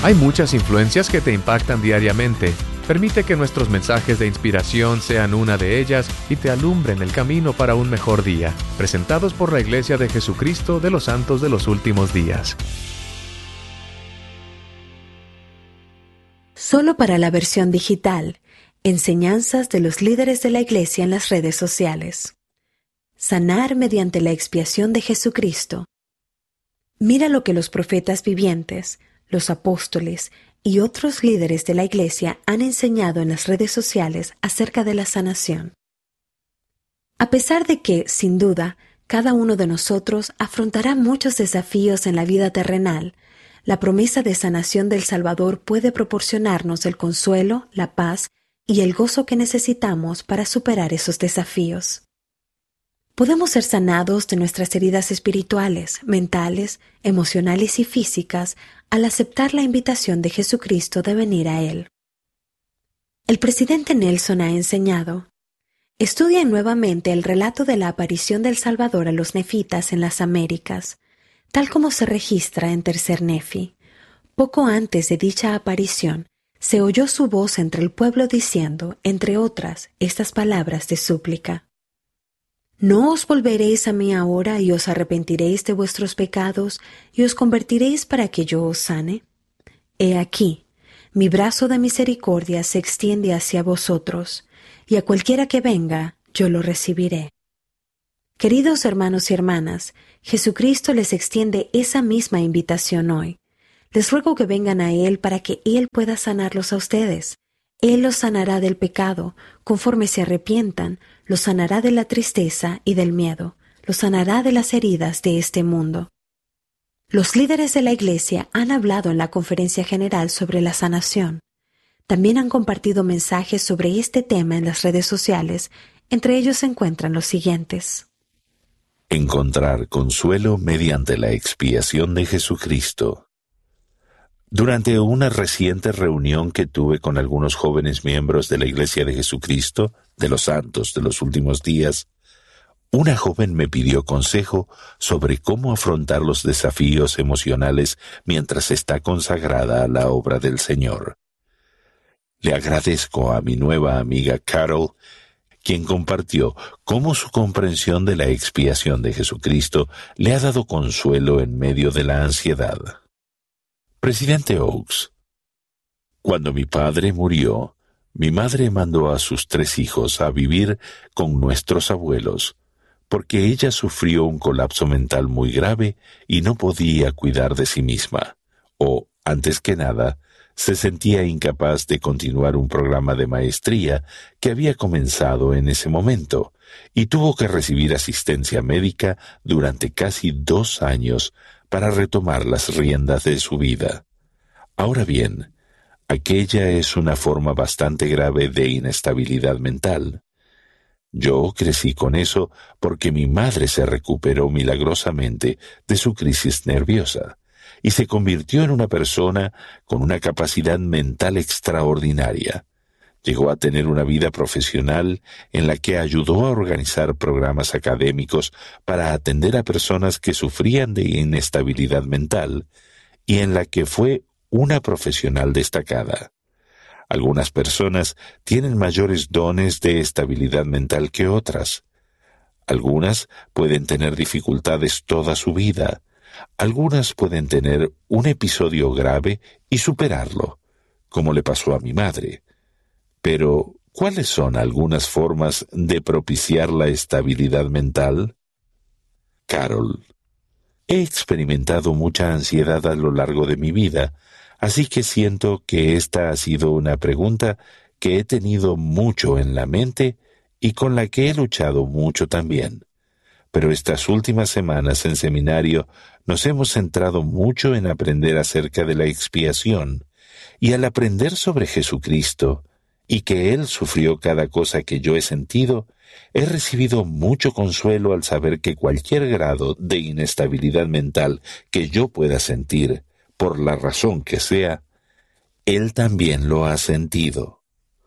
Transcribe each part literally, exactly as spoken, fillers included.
Hay muchas influencias que te impactan diariamente. Permite que nuestros mensajes de inspiración sean una de ellas y te alumbren el camino para un mejor día. Presentados por la Iglesia de Jesucristo de los Santos de los Últimos Días. Solo para la versión digital. Enseñanzas de los líderes de la Iglesia en las redes sociales. Sanar mediante la expiación de Jesucristo. Mira lo que los profetas vivientes, los apóstoles y otros líderes de la Iglesia han enseñado en las redes sociales acerca de la sanación. A pesar de que, sin duda, cada uno de nosotros afrontará muchos desafíos en la vida terrenal, la promesa de sanación del Salvador puede proporcionarnos el consuelo, la paz y el gozo que necesitamos para superar esos desafíos. Podemos ser sanados de nuestras heridas espirituales, mentales, emocionales y físicas al aceptar la invitación de Jesucristo de venir a Él. El presidente Nelson ha enseñado: estudien nuevamente el relato de la aparición del Salvador a los nefitas en las Américas, tal como se registra en Tercer Nefi. Poco antes de dicha aparición, se oyó su voz entre el pueblo diciendo, entre otras, estas palabras de súplica: ¿no os volveréis a mí ahora y os arrepentiréis de vuestros pecados y os convertiréis para que yo os sane? He aquí, mi brazo de misericordia se extiende hacia vosotros, y a cualquiera que venga, yo lo recibiré. Queridos hermanos y hermanas, Jesucristo les extiende esa misma invitación hoy. Les ruego que vengan a Él para que Él pueda sanarlos a ustedes. Él los sanará del pecado, conforme se arrepientan, los sanará de la tristeza y del miedo, los sanará de las heridas de este mundo. Los líderes de la Iglesia han hablado en la Conferencia General sobre la sanación. También han compartido mensajes sobre este tema en las redes sociales. Entre ellos se encuentran los siguientes. Encontrar consuelo mediante la expiación de Jesucristo. Durante una reciente reunión que tuve con algunos jóvenes miembros de la Iglesia de Jesucristo, de los Santos de los Últimos Días, una joven me pidió consejo sobre cómo afrontar los desafíos emocionales mientras está consagrada a la obra del Señor. Le agradezco a mi nueva amiga Carol, quien compartió cómo su comprensión de la expiación de Jesucristo le ha dado consuelo en medio de la ansiedad. Presidente Oaks: cuando mi padre murió, mi madre mandó a sus tres hijos a vivir con nuestros abuelos, porque ella sufrió un colapso mental muy grave y no podía cuidar de sí misma, o, antes que nada, se sentía incapaz de continuar un programa de maestría que había comenzado en ese momento, y tuvo que recibir asistencia médica durante casi dos años para retomar las riendas de su vida. Ahora bien, aquella es una forma bastante grave de inestabilidad mental. Yo crecí con eso porque mi madre se recuperó milagrosamente de su crisis nerviosa y se convirtió en una persona con una capacidad mental extraordinaria. Llegó a tener una vida profesional en la que ayudó a organizar programas académicos para atender a personas que sufrían de inestabilidad mental y en la que fue una profesional destacada. Algunas personas tienen mayores dones de estabilidad mental que otras. Algunas pueden tener dificultades toda su vida. Algunas pueden tener un episodio grave y superarlo, como le pasó a mi madre. Pero, ¿cuáles son algunas formas de propiciar la estabilidad mental? Carol: he experimentado mucha ansiedad a lo largo de mi vida, así que siento que esta ha sido una pregunta que he tenido mucho en la mente y con la que he luchado mucho también. Pero estas últimas semanas en seminario nos hemos centrado mucho en aprender acerca de la expiación, y al aprender sobre Jesucristo, y que Él sufrió cada cosa que yo he sentido, he recibido mucho consuelo al saber que cualquier grado de inestabilidad mental que yo pueda sentir, por la razón que sea, Él también lo ha sentido.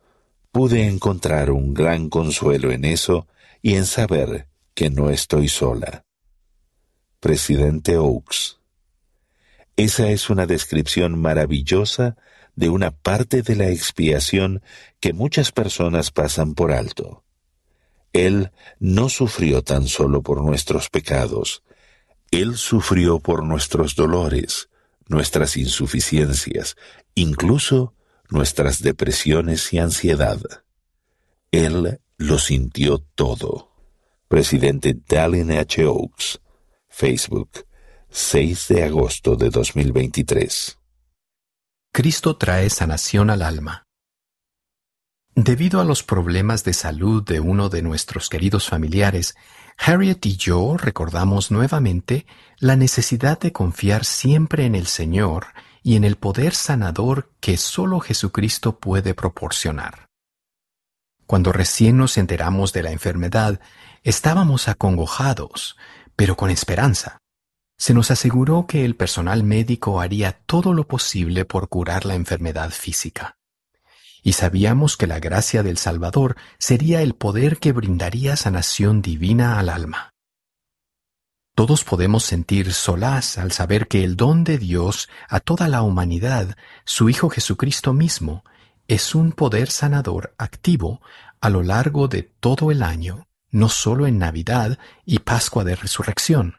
Pude encontrar un gran consuelo en eso y en saber que no estoy sola. Presidente Oaks: Esa es una descripción maravillosa de una parte de la expiación que muchas personas pasan por alto. Él no sufrió tan solo por nuestros pecados, Él sufrió por nuestros dolores, nuestras insuficiencias, incluso nuestras depresiones y ansiedad. Él lo sintió todo. Presidente Dallin H. Oaks, Facebook, seis de agosto de dos mil veintitrés. Cristo trae sanación al alma. Debido a los problemas de salud de uno de nuestros queridos familiares, Harriet y yo recordamos nuevamente la necesidad de confiar siempre en el Señor y en el poder sanador que solo Jesucristo puede proporcionar. Cuando recién nos enteramos de la enfermedad, estábamos acongojados, pero con esperanza. Se nos aseguró que el personal médico haría todo lo posible por curar la enfermedad física. Y sabíamos que la gracia del Salvador sería el poder que brindaría sanación divina al alma. Todos podemos sentir solaz al saber que el don de Dios a toda la humanidad, su Hijo Jesucristo mismo, es un poder sanador activo a lo largo de todo el año, no solo en Navidad y Pascua de Resurrección.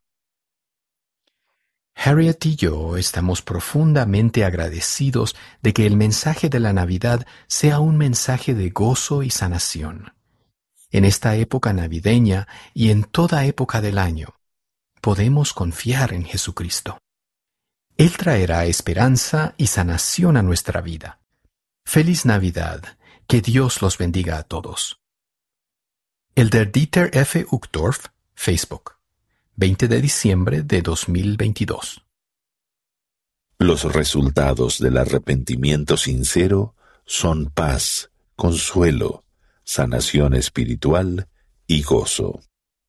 Harriet y yo estamos profundamente agradecidos de que el mensaje de la Navidad sea un mensaje de gozo y sanación. En esta época navideña y en toda época del año, podemos confiar en Jesucristo. Él traerá esperanza y sanación a nuestra vida. ¡Feliz Navidad! Que Dios los bendiga a todos. Elder Dieter F. Uchtdorf, Facebook, veinte de diciembre de dos mil veintidós. Los resultados del arrepentimiento sincero son paz, consuelo, sanación espiritual y gozo.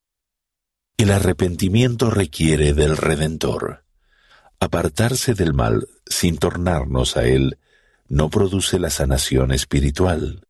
El arrepentimiento requiere del Redentor. Apartarse del mal sin tornarnos a él no produce la sanación espiritual.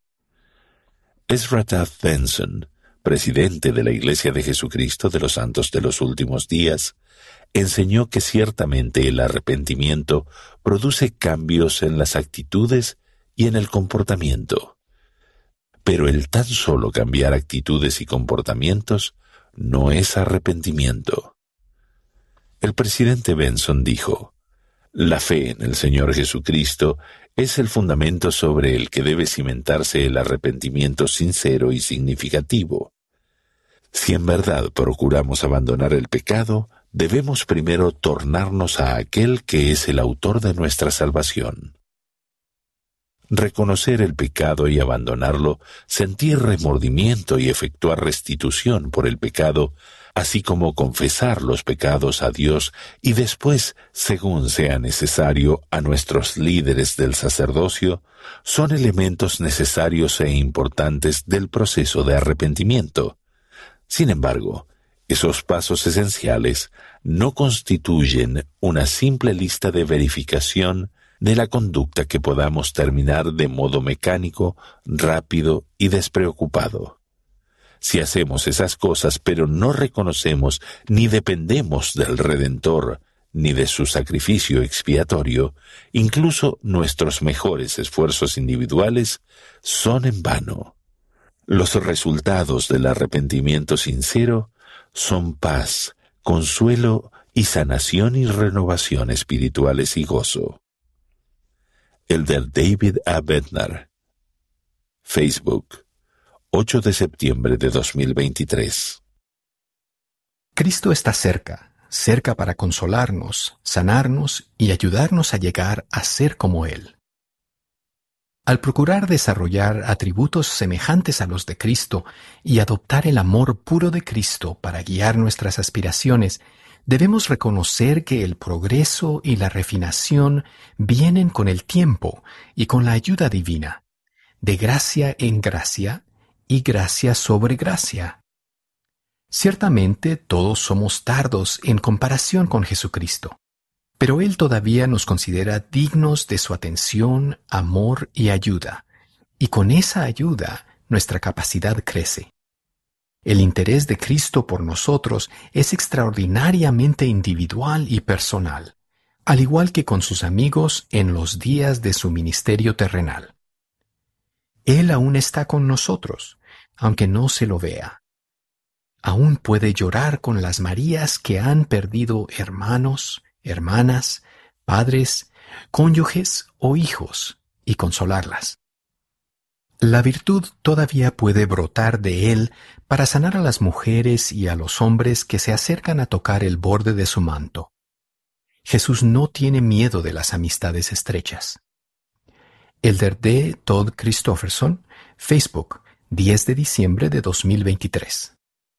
Ezra Taft Benson, presidente de la Iglesia de Jesucristo de los Santos de los Últimos Días, enseñó que ciertamente el arrepentimiento produce cambios en las actitudes y en el comportamiento. Pero el tan solo cambiar actitudes y comportamientos no es arrepentimiento. El presidente Benson dijo: «La fe en el Señor Jesucristo es el fundamento sobre el que debe cimentarse el arrepentimiento sincero y significativo. Si en verdad procuramos abandonar el pecado, debemos primero tornarnos a aquel que es el autor de nuestra salvación. Reconocer el pecado y abandonarlo, sentir remordimiento y efectuar restitución por el pecado, así como confesar los pecados a Dios y después, según sea necesario, a nuestros líderes del sacerdocio, son elementos necesarios e importantes del proceso de arrepentimiento. Sin embargo, esos pasos esenciales no constituyen una simple lista de verificación de la conducta que podamos terminar de modo mecánico, rápido y despreocupado. Si hacemos esas cosas pero no reconocemos ni dependemos del Redentor ni de su sacrificio expiatorio, incluso nuestros mejores esfuerzos individuales son en vano. Los resultados del arrepentimiento sincero son paz, consuelo y sanación y renovación espirituales y gozo. Elder David A. Bednar, Facebook, ocho de septiembre de dos mil veintitrés. Cristo está cerca, cerca para consolarnos, sanarnos y ayudarnos a llegar a ser como Él. Al procurar desarrollar atributos semejantes a los de Cristo y adoptar el amor puro de Cristo para guiar nuestras aspiraciones, debemos reconocer que el progreso y la refinación vienen con el tiempo y con la ayuda divina, de gracia en gracia y gracia sobre gracia. Ciertamente todos somos tardos en comparación con Jesucristo, pero Él todavía nos considera dignos de su atención, amor y ayuda, y con esa ayuda nuestra capacidad crece. El interés de Cristo por nosotros es extraordinariamente individual y personal, al igual que con sus amigos en los días de su ministerio terrenal. Él aún está con nosotros, aunque no se lo vea. Aún puede llorar con las Marías que han perdido hermanos, hermanas, padres, cónyuges o hijos, y consolarlas. La virtud todavía puede brotar de él para sanar a las mujeres y a los hombres que se acercan a tocar el borde de su manto. Jesús no tiene miedo de las amistades estrechas. Elder D. Todd Christofferson, Facebook, diez de diciembre de dos mil veintitrés.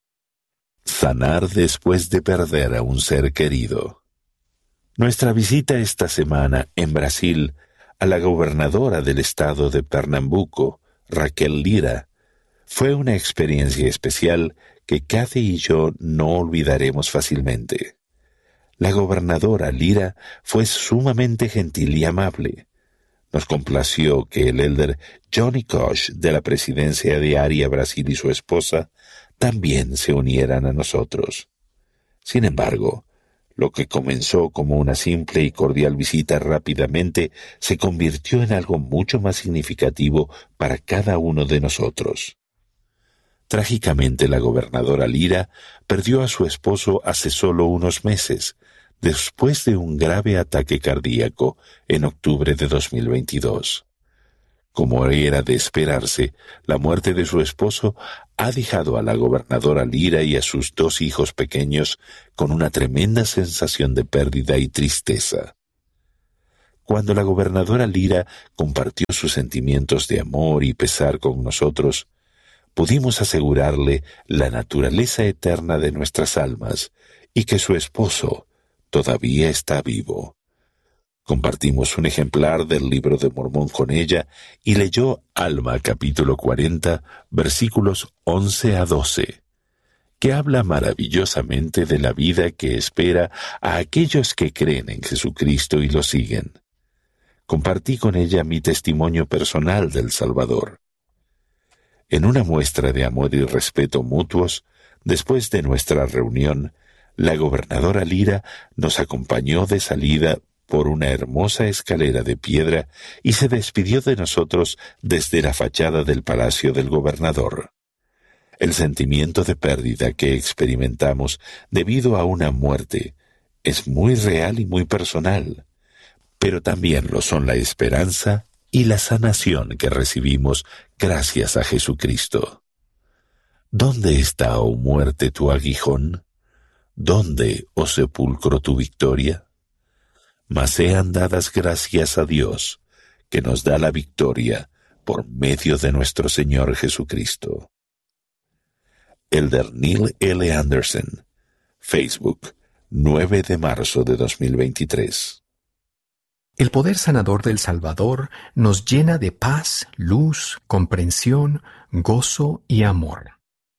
Sanar después de perder a un ser querido. Nuestra visita esta semana en Brasil a la gobernadora del estado de Pernambuco, Raquel Lira, fue una experiencia especial que Kathy y yo no olvidaremos fácilmente. La gobernadora Lira fue sumamente gentil y amable. Nos complació que el elder Johnny Koch de la presidencia de Área Brasil y su esposa también se unieran a nosotros. Sin embargo, lo que comenzó como una simple y cordial visita rápidamente se convirtió en algo mucho más significativo para cada uno de nosotros. Trágicamente, la gobernadora Lira perdió a su esposo hace solo unos meses, después de un grave ataque cardíaco en octubre de dos mil veintidós. Como era de esperarse, la muerte de su esposo ha dejado a la gobernadora Lira y a sus dos hijos pequeños con una tremenda sensación de pérdida y tristeza. Cuando la gobernadora Lira compartió sus sentimientos de amor y pesar con nosotros, pudimos asegurarle la naturaleza eterna de nuestras almas y que su esposo todavía está vivo. Compartimos un ejemplar del Libro de Mormón con ella y leyó Alma capítulo cuarenta, versículos once a doce, que habla maravillosamente de la vida que espera a aquellos que creen en Jesucristo y lo siguen. Compartí con ella mi testimonio personal del Salvador. En una muestra de amor y respeto mutuos, después de nuestra reunión, la gobernadora Lira nos acompañó de salida por una hermosa escalera de piedra y se despidió de nosotros desde la fachada del palacio del gobernador. El sentimiento de pérdida que experimentamos debido a una muerte es muy real y muy personal, pero también lo son la esperanza y la sanación que recibimos gracias a Jesucristo. ¿Dónde está, oh muerte, tu aguijón? ¿Dónde, oh sepulcro, tu victoria? Mas sean dadas gracias a Dios, que nos da la victoria por medio de nuestro Señor Jesucristo. Elder Neil L. Anderson, Facebook, nueve de marzo de dos mil veintitrés. El poder sanador del Salvador nos llena de paz, luz, comprensión, gozo y amor.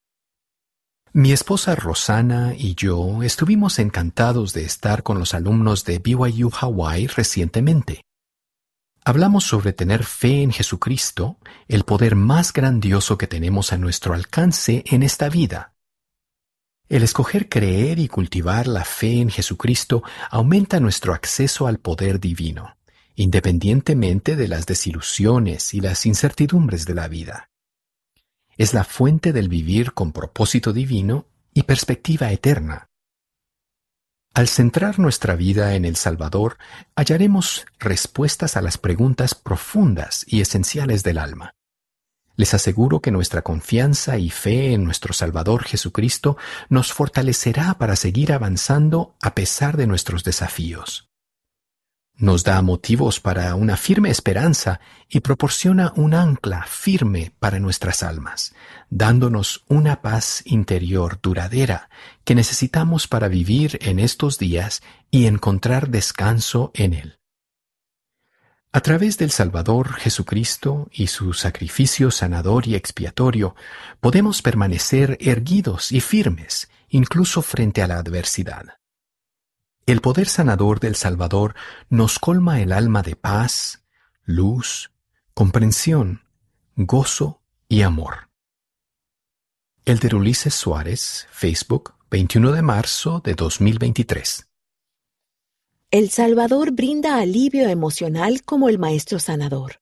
Mi esposa Rosana y yo estuvimos encantados de estar con los alumnos de B Y U Hawaii recientemente. Hablamos sobre tener fe en Jesucristo, el poder más grandioso que tenemos a nuestro alcance en esta vida. El escoger creer y cultivar la fe en Jesucristo aumenta nuestro acceso al poder divino, independientemente de las desilusiones y las incertidumbres de la vida. Es la fuente del vivir con propósito divino y perspectiva eterna. Al centrar nuestra vida en el Salvador, hallaremos respuestas a las preguntas profundas y esenciales del alma. Les aseguro que nuestra confianza y fe en nuestro Salvador Jesucristo nos fortalecerá para seguir avanzando a pesar de nuestros desafíos. Nos da motivos para una firme esperanza y proporciona un ancla firme para nuestras almas, dándonos una paz interior duradera que necesitamos para vivir en estos días y encontrar descanso en Él. A través del Salvador Jesucristo y su sacrificio sanador y expiatorio, podemos permanecer erguidos y firmes, incluso frente a la adversidad. El poder sanador del Salvador nos colma el alma de paz, luz, comprensión, gozo y amor. Elder Ulises Suárez, Facebook, veintiuno de marzo de dos mil veintitrés. El Salvador brinda alivio emocional como el Maestro Sanador.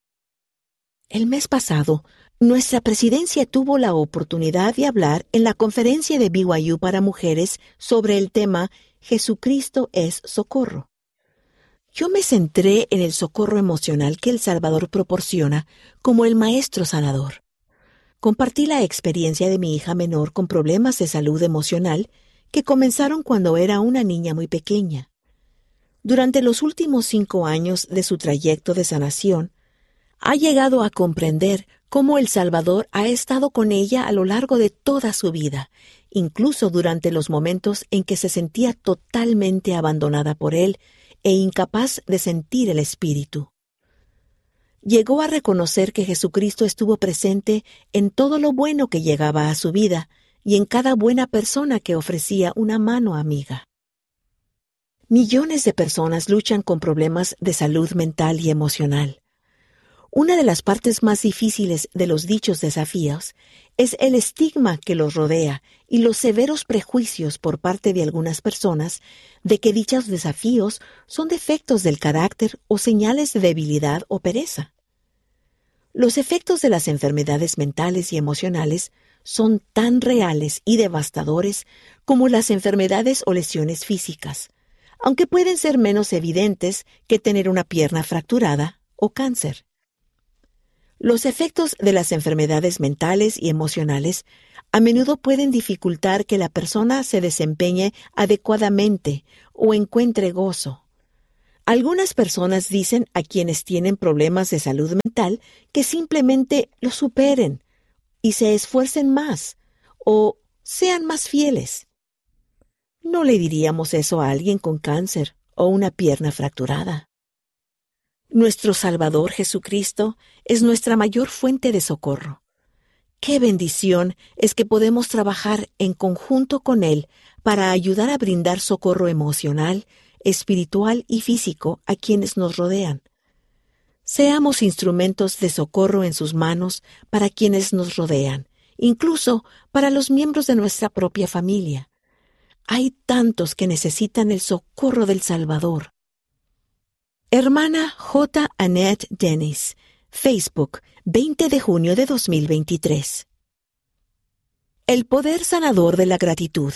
El mes pasado, nuestra presidencia tuvo la oportunidad de hablar en la conferencia de B Y U para mujeres sobre el tema Jesucristo es socorro. Yo me centré en el socorro emocional que el Salvador proporciona como el Maestro Sanador. Compartí la experiencia de mi hija menor con problemas de salud emocional que comenzaron cuando era una niña muy pequeña. Durante los últimos cinco años de su trayecto de sanación, ha llegado a comprender cómo el Salvador ha estado con ella a lo largo de toda su vida, incluso durante los momentos en que se sentía totalmente abandonada por Él e incapaz de sentir el Espíritu. Llegó a reconocer que Jesucristo estuvo presente en todo lo bueno que llegaba a su vida y en cada buena persona que ofrecía una mano amiga. Millones de personas luchan con problemas de salud mental y emocional. Una de las partes más difíciles de los dichos desafíos es el estigma que los rodea y los severos prejuicios por parte de algunas personas de que dichos desafíos son defectos del carácter o señales de debilidad o pereza. Los efectos de las enfermedades mentales y emocionales son tan reales y devastadores como las enfermedades o lesiones físicas, aunque pueden ser menos evidentes que tener una pierna fracturada o cáncer. Los efectos de las enfermedades mentales y emocionales a menudo pueden dificultar que la persona se desempeñe adecuadamente o encuentre gozo. Algunas personas dicen a quienes tienen problemas de salud mental que simplemente lo superen y se esfuercen más o sean más fieles. No le diríamos eso a alguien con cáncer o una pierna fracturada. Nuestro Salvador Jesucristo es nuestra mayor fuente de socorro. ¡Qué bendición es que podemos trabajar en conjunto con Él para ayudar a brindar socorro emocional, espiritual y físico a quienes nos rodean! Seamos instrumentos de socorro en sus manos para quienes nos rodean, incluso para los miembros de nuestra propia familia. Hay tantos que necesitan el socorro del Salvador. Hermana J. Annette Dennis, Facebook, veinte de junio de dos mil veintitrés. El poder sanador de la gratitud.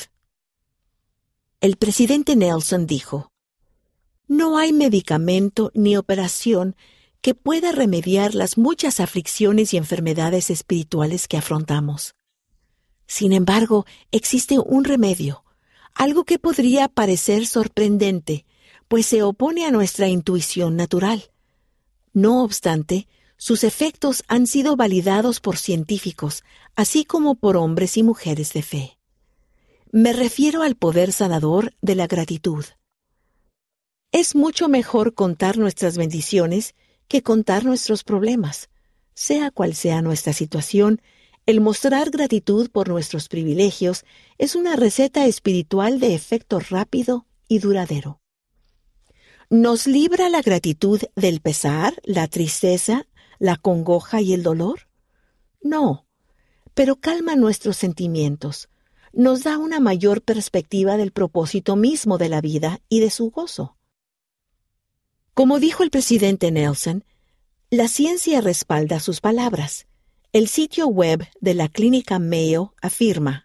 El presidente Nelson dijo: No hay medicamento ni operación que pueda remediar las muchas aflicciones y enfermedades espirituales que afrontamos. Sin embargo, existe un remedio, algo que podría parecer sorprendente, pues se opone a nuestra intuición natural. No obstante, sus efectos han sido validados por científicos, así como por hombres y mujeres de fe. Me refiero al poder sanador de la gratitud. Es mucho mejor contar nuestras bendiciones que contar nuestros problemas. Sea cual sea nuestra situación, el mostrar gratitud por nuestros privilegios es una receta espiritual de efecto rápido y duradero. ¿Nos libra la gratitud del pesar, la tristeza, la congoja y el dolor? No, pero calma nuestros sentimientos. Nos da una mayor perspectiva del propósito mismo de la vida y de su gozo. Como dijo el presidente Nelson, la ciencia respalda sus palabras. El sitio web de la Clínica Mayo afirma: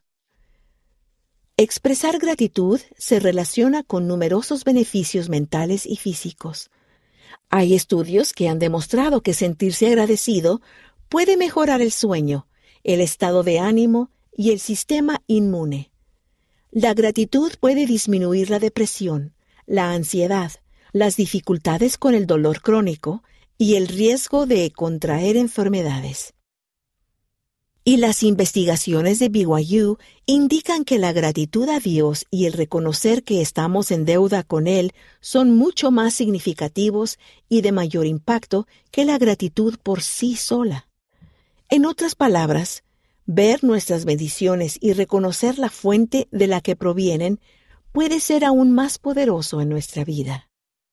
expresar gratitud se relaciona con numerosos beneficios mentales y físicos. Hay estudios que han demostrado que sentirse agradecido puede mejorar el sueño, el estado de ánimo y el sistema inmune. La gratitud puede disminuir la depresión, la ansiedad, las dificultades con el dolor crónico y el riesgo de contraer enfermedades. Y las investigaciones de B Y U indican que la gratitud a Dios y el reconocer que estamos en deuda con Él son mucho más significativos y de mayor impacto que la gratitud por sí sola. En otras palabras, ver nuestras bendiciones y reconocer la fuente de la que provienen puede ser aún más poderoso en nuestra vida.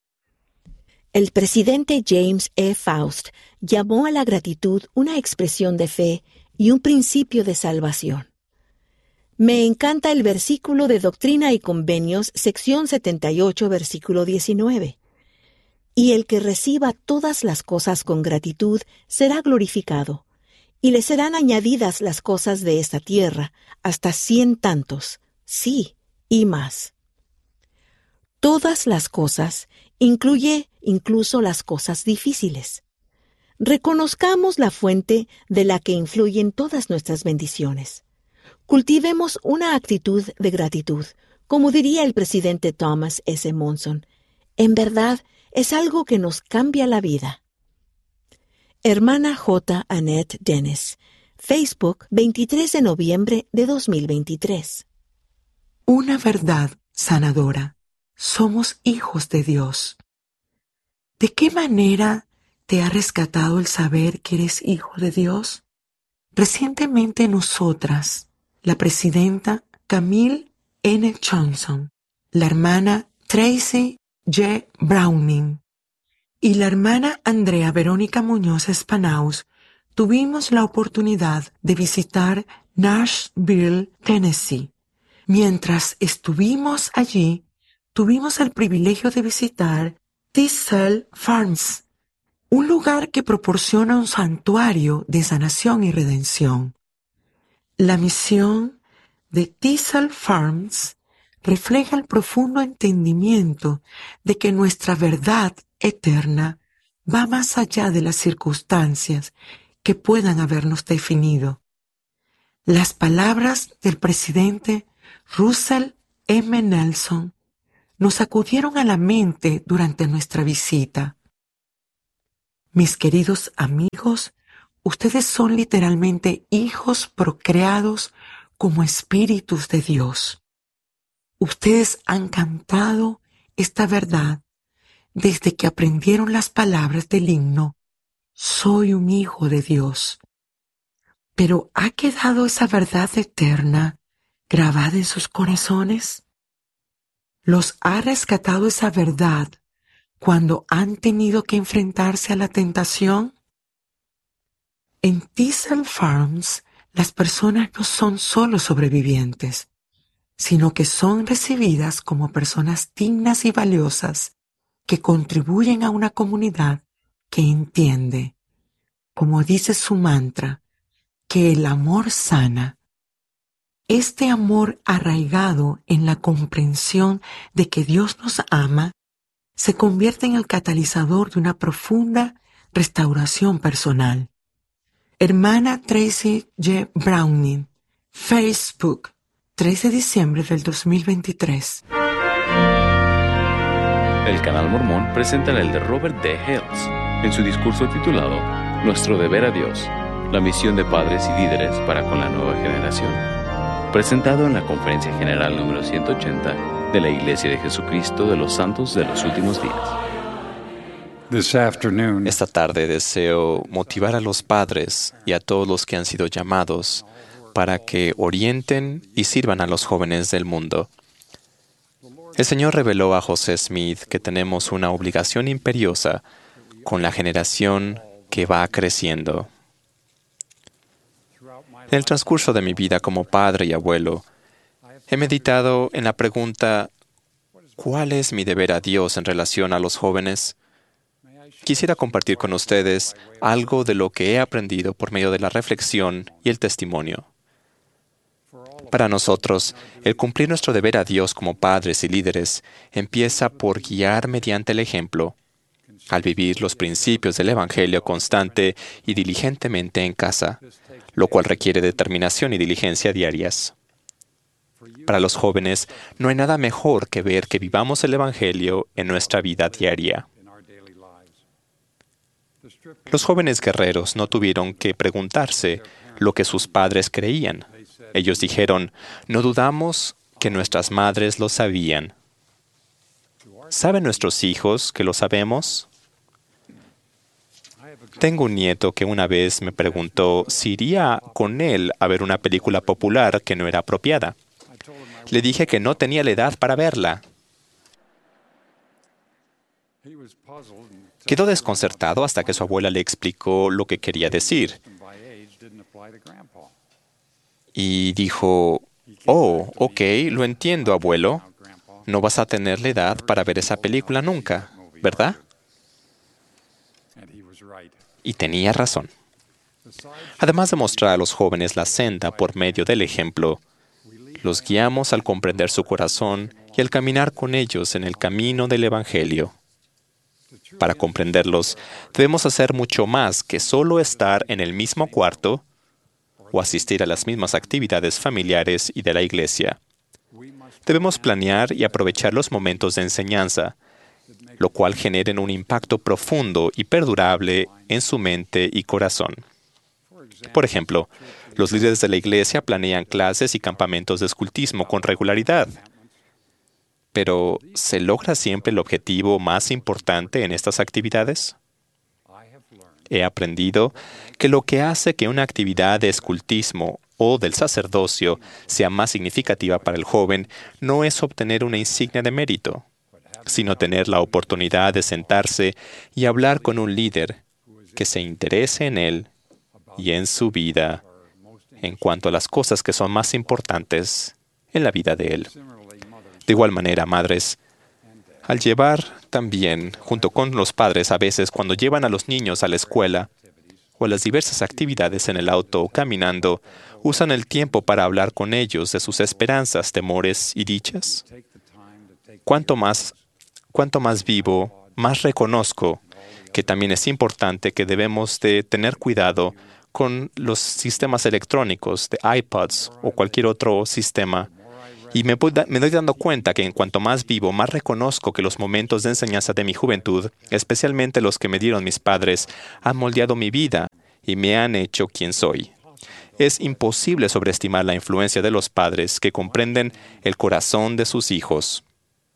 El presidente James E. Faust llamó a la gratitud una expresión de fe y un principio de salvación. Me encanta el versículo de Doctrina y Convenios, sección setenta y ocho, versículo diecinueve. Y el que reciba todas las cosas con gratitud será glorificado, y le serán añadidas las cosas de esta tierra, hasta cien tantos, sí, y más. Todas las cosas incluye incluso las cosas difíciles. Reconozcamos la fuente de la que influyen todas nuestras bendiciones. Cultivemos una actitud de gratitud, como diría el presidente Thomas S. Monson. En verdad, es algo que nos cambia la vida. Hermana J. Annette Dennis, Facebook, veintitrés de noviembre de dos mil veintitrés. Una verdad sanadora. Somos hijos de Dios. ¿De qué manera te ha rescatado el saber que eres hijo de Dios? Recientemente nosotras, la presidenta Camille N. Johnson, la hermana Tracy J. Browning y la hermana Andrea Verónica Muñoz Espanaus tuvimos la oportunidad de visitar Nashville, Tennessee. Mientras estuvimos allí, tuvimos el privilegio de visitar Thistle Farms, un lugar que proporciona un santuario de sanación y redención. La misión de Thistle Farms refleja el profundo entendimiento de que nuestra verdad eterna va más allá de las circunstancias que puedan habernos definido. Las palabras del presidente Russell M. Nelson nos acudieron a la mente durante nuestra visita. Mis queridos amigos, ustedes son literalmente hijos procreados como espíritus de Dios. Ustedes han cantado esta verdad desde que aprendieron las palabras del himno «Soy un hijo de Dios». Pero ¿ha quedado esa verdad eterna grabada en sus corazones? ¿Los ha rescatado esa verdad cuando han tenido que enfrentarse a la tentación? En Thistle Farms, las personas no son solo sobrevivientes, sino que son recibidas como personas dignas y valiosas que contribuyen a una comunidad que entiende, como dice su mantra, que el amor sana. Este amor arraigado en la comprensión de que Dios nos ama se convierte en el catalizador de una profunda restauración personal. Hermana Tracy J. Browning, Facebook, trece de diciembre del dos mil veintitrés. El Canal Mormón presenta el de Robert D. Hales en su discurso titulado Nuestro deber a Dios, la misión de padres y líderes para con la nueva generación, presentado en la Conferencia General número ciento ochenta de la Iglesia de Jesucristo de los Santos de los Últimos Días. Esta tarde deseo motivar a los padres y a todos los que han sido llamados para que orienten y sirvan a los jóvenes del mundo. El Señor reveló a José Smith que tenemos una obligación imperiosa con la generación que va creciendo. En el transcurso de mi vida como padre y abuelo, he meditado en la pregunta, ¿cuál es mi deber a Dios en relación a los jóvenes? Quisiera compartir con ustedes algo de lo que he aprendido por medio de la reflexión y el testimonio. Para nosotros, el cumplir nuestro deber a Dios como padres y líderes empieza por guiar mediante el ejemplo, al vivir los principios del Evangelio constante y diligentemente en casa, lo cual requiere determinación y diligencia diarias. Para los jóvenes, no hay nada mejor que ver que vivamos el Evangelio en nuestra vida diaria. Los jóvenes guerreros no tuvieron que preguntarse lo que sus padres creían. Ellos dijeron, no dudamos que nuestras madres lo sabían. ¿Saben nuestros hijos que lo sabemos? Tengo un nieto que una vez me preguntó si iría con él a ver una película popular que no era apropiada. Le dije que no tenía la edad para verla. Quedó desconcertado hasta que su abuela le explicó lo que quería decir. Y dijo, Oh, ok, lo entiendo, abuelo. No vas a tener la edad para ver esa película nunca, ¿verdad? Y tenía razón. Además de mostrar a los jóvenes la senda por medio del ejemplo, los guiamos al comprender su corazón y al caminar con ellos en el camino del Evangelio. Para comprenderlos, debemos hacer mucho más que solo estar en el mismo cuarto o asistir a las mismas actividades familiares y de la iglesia. Debemos planear y aprovechar los momentos de enseñanza, lo cual generen un impacto profundo y perdurable en su mente y corazón. Por ejemplo, los líderes de la iglesia planean clases y campamentos de escultismo con regularidad. Pero, ¿se logra siempre el objetivo más importante en estas actividades? He aprendido que lo que hace que una actividad de escultismo o del sacerdocio sea más significativa para el joven no es obtener una insignia de mérito, sino tener la oportunidad de sentarse y hablar con un líder que se interese en él y en su vida en cuanto a las cosas que son más importantes en la vida de él. De igual manera, madres, al llevar también, junto con los padres a veces cuando llevan a los niños a la escuela o a las diversas actividades en el auto o caminando, usan el tiempo para hablar con ellos de sus esperanzas, temores y dichas. Cuanto más, cuanto más vivo, más reconozco que también es importante que debemos de tener cuidado con los sistemas electrónicos de iPods o cualquier otro sistema. Y me, voy da- me doy dando cuenta que en cuanto más vivo, más reconozco que los momentos de enseñanza de mi juventud, especialmente los que me dieron mis padres, han moldeado mi vida y me han hecho quien soy. Es imposible sobreestimar la influencia de los padres que comprenden el corazón de sus hijos.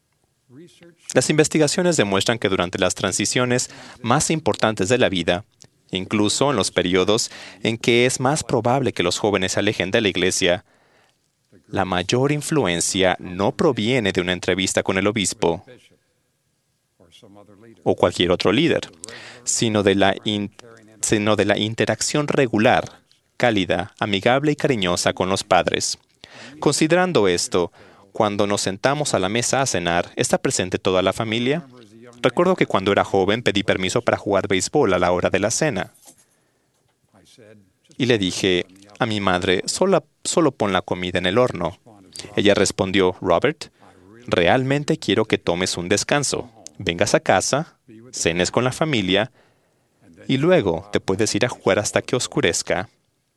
Las investigaciones demuestran que durante las transiciones más importantes de la vida, incluso en los periodos en que es más probable que los jóvenes se alejen de la iglesia, la mayor influencia no proviene de una entrevista con el obispo o cualquier otro líder, sino de la, in- sino de la interacción regular, cálida, amigable y cariñosa con los padres. Considerando esto, cuando nos sentamos a la mesa a cenar, ¿está presente toda la familia? Recuerdo que cuando era joven pedí permiso para jugar béisbol a la hora de la cena. Y le dije a mi madre, solo, solo pon la comida en el horno. Ella respondió, Robert, realmente quiero que tomes un descanso. Vengas a casa, cenes con la familia y luego te puedes ir a jugar hasta que oscurezca.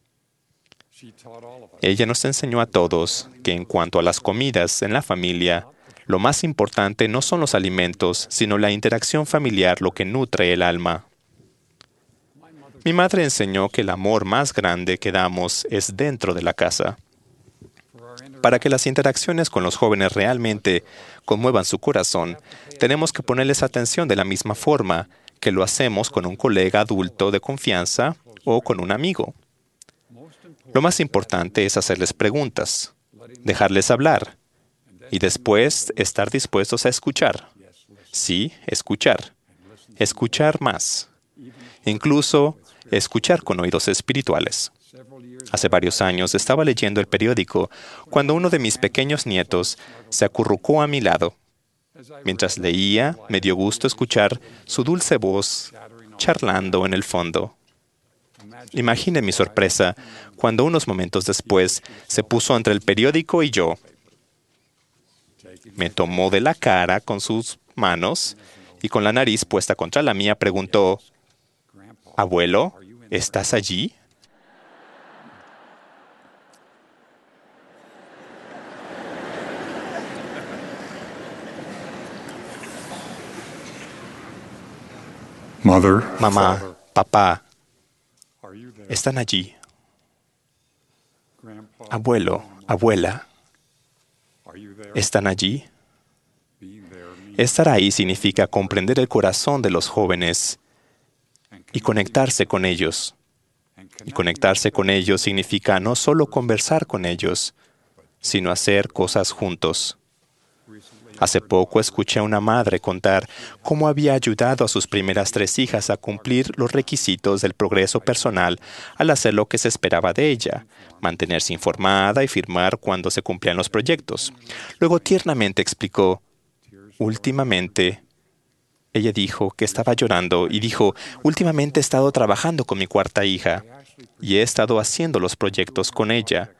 Ella nos enseñó a todos que en cuanto a las comidas en la familia, lo más importante no son los alimentos, sino la interacción familiar lo que nutre el alma. Mi madre enseñó que el amor más grande que damos es dentro de la casa. Para que las interacciones con los jóvenes realmente conmuevan su corazón, tenemos que ponerles atención de la misma forma que lo hacemos con un colega adulto de confianza o con un amigo. Lo más importante es hacerles preguntas, dejarles hablar y después estar dispuestos a escuchar. Sí, escuchar. Escuchar más. Incluso escuchar con oídos espirituales. Hace varios años estaba leyendo el periódico cuando uno de mis pequeños nietos se acurrucó a mi lado. Mientras leía, me dio gusto escuchar su dulce voz charlando en el fondo. Imagine mi sorpresa cuando unos momentos después se puso entre el periódico y yo. Me tomó de la cara con sus manos y con la nariz puesta contra la mía preguntó, «Abuelo, ¿estás allí?» Mother, Mamá, papá, ¿están allí? Abuelo, abuela, ¿están allí? Estar ahí significa comprender el corazón de los jóvenes y conectarse con ellos. Y conectarse con ellos significa no solo conversar con ellos, sino hacer cosas juntos. Hace poco escuché a una madre contar cómo había ayudado a sus primeras tres hijas a cumplir los requisitos del progreso personal al hacer lo que se esperaba de ella, mantenerse informada y firmar cuando se cumplían los proyectos. Luego tiernamente explicó, últimamente, ella dijo que estaba llorando y dijo, últimamente he estado trabajando con mi cuarta hija y he estado haciendo los proyectos con ella.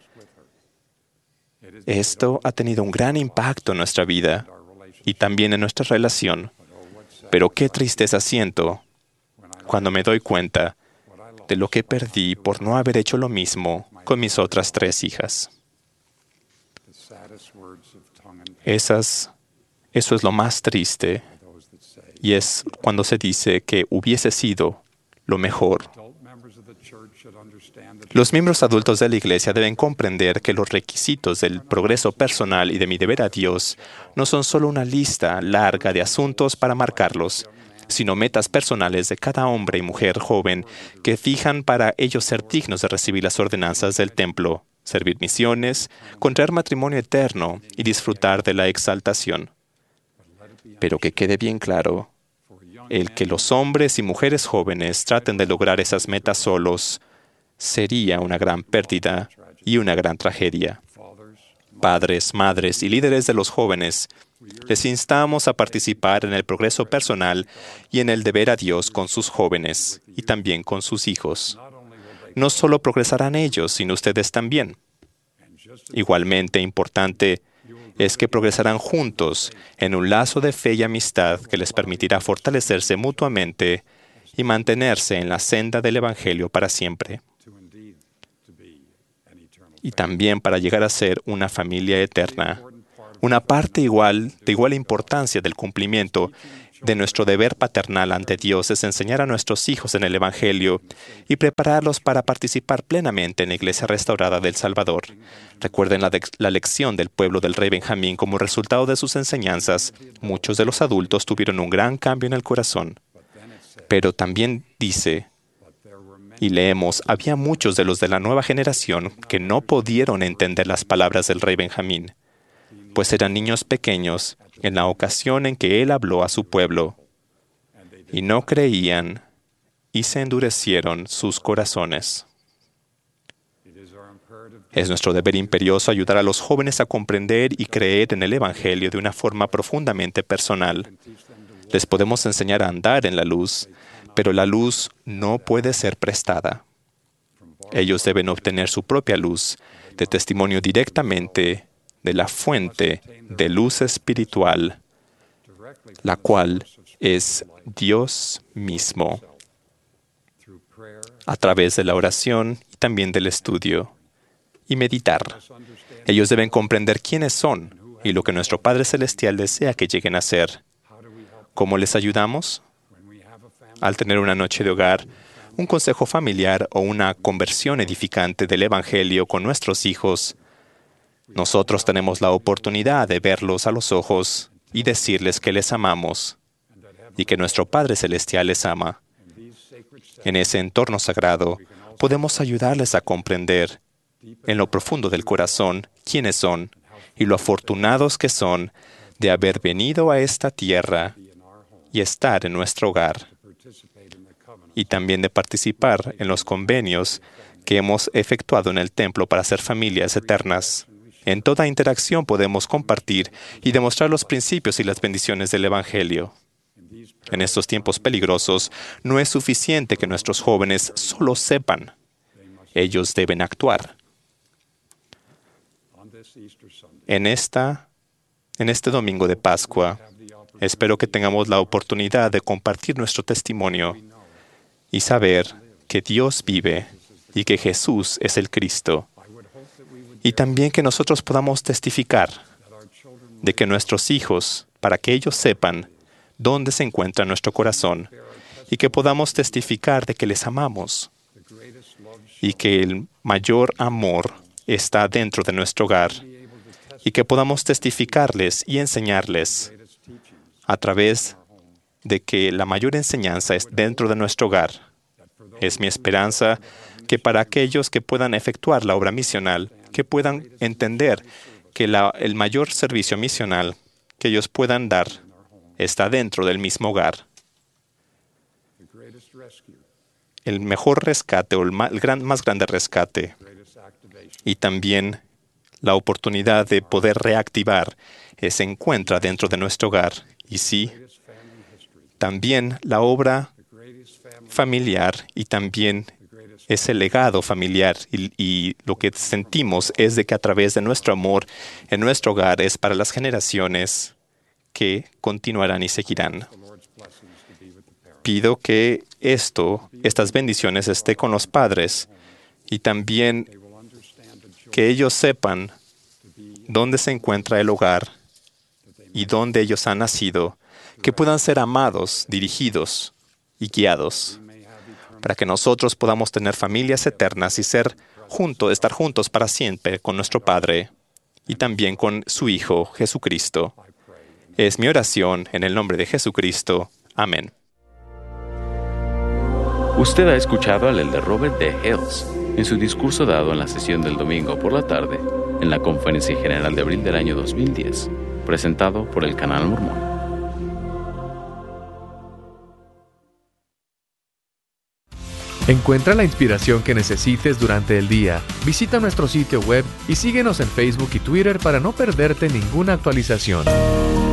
Esto ha tenido un gran impacto en nuestra vida y también en nuestra relación. Pero qué tristeza siento cuando me doy cuenta de lo que perdí por no haber hecho lo mismo con mis otras tres hijas. Esas, eso es lo más triste, y es cuando se dice que hubiese sido lo mejor. Los miembros adultos de la Iglesia deben comprender que los requisitos del progreso personal y de mi deber a Dios no son solo una lista larga de asuntos para marcarlos, sino metas personales de cada hombre y mujer joven que fijan para ellos ser dignos de recibir las ordenanzas del templo, servir misiones, contraer matrimonio eterno y disfrutar de la exaltación. Pero que quede bien claro, el que los hombres y mujeres jóvenes traten de lograr esas metas solos sería una gran pérdida y una gran tragedia. Padres, madres y líderes de los jóvenes, les instamos a participar en el progreso personal y en el deber a Dios con sus jóvenes y también con sus hijos. No solo progresarán ellos, sino ustedes también. Igualmente importante es que progresarán juntos en un lazo de fe y amistad que les permitirá fortalecerse mutuamente y mantenerse en la senda del Evangelio para siempre. Y también para llegar a ser una familia eterna. Una parte igual, de igual importancia del cumplimiento de nuestro deber paternal ante Dios es enseñar a nuestros hijos en el Evangelio y prepararlos para participar plenamente en la Iglesia restaurada del Salvador. Recuerden la, de, la lección del pueblo del rey Benjamín. Como resultado de sus enseñanzas, muchos de los adultos tuvieron un gran cambio en el corazón. Pero también dice, y leemos, había muchos de los de la nueva generación que no pudieron entender las palabras del rey Benjamín, pues eran niños pequeños en la ocasión en que él habló a su pueblo, y no creían, y se endurecieron sus corazones. Es nuestro deber imperioso ayudar a los jóvenes a comprender y creer en el Evangelio de una forma profundamente personal. Les podemos enseñar a andar en la luz, pero la luz no puede ser prestada. Ellos deben obtener su propia luz de testimonio directamente de la fuente de luz espiritual, la cual es Dios mismo, a través de la oración y también del estudio y meditar. Ellos deben comprender quiénes son y lo que nuestro Padre Celestial desea que lleguen a ser. ¿Cómo les ayudamos? Al tener una noche de hogar, un consejo familiar o una conversión edificante del Evangelio con nuestros hijos, nosotros tenemos la oportunidad de verlos a los ojos y decirles que les amamos y que nuestro Padre Celestial les ama. En ese entorno sagrado, podemos ayudarles a comprender en lo profundo del corazón quiénes son y lo afortunados que son de haber venido a esta tierra y estar en nuestro hogar, y también de participar en los convenios que hemos efectuado en el templo para ser familias eternas. En toda interacción podemos compartir y demostrar los principios y las bendiciones del Evangelio. En estos tiempos peligrosos, no es suficiente que nuestros jóvenes solo sepan. Ellos deben actuar. En, esta, en este domingo de Pascua, espero que tengamos la oportunidad de compartir nuestro testimonio y saber que Dios vive y que Jesús es el Cristo. Y también que nosotros podamos testificar de que nuestros hijos, para que ellos sepan dónde se encuentra nuestro corazón, y que podamos testificar de que les amamos, y que el mayor amor está dentro de nuestro hogar, y que podamos testificarles y enseñarles a través de que la mayor enseñanza es dentro de nuestro hogar. Es mi esperanza que para aquellos que puedan efectuar la obra misional, que puedan entender que la, el mayor servicio misional que ellos puedan dar está dentro del mismo hogar. El mejor rescate o el más, el gran, más grande rescate y también la oportunidad de poder reactivar eh, se encuentra dentro de nuestro hogar. Y sí, también la obra familiar y también ese legado familiar y, y lo que sentimos es de que a través de nuestro amor en nuestro hogar es para las generaciones que continuarán y seguirán. Pido que esto, estas bendiciones esté con los padres y también que ellos sepan dónde se encuentra el hogar y dónde ellos han nacido, que puedan ser amados, dirigidos y guiados, para que nosotros podamos tener familias eternas y ser juntos, estar juntos para siempre con nuestro Padre y también con su Hijo, Jesucristo. Es mi oración en el nombre de Jesucristo. Amén. Usted ha escuchado al elder Robert D. Hales en su discurso dado en la sesión del domingo por la tarde en la Conferencia General de abril del año dos mil diez, presentado por el Canal Mormón. Encuentra la inspiración que necesites durante el día. Visita nuestro sitio web y síguenos en Facebook y Twitter para no perderte ninguna actualización.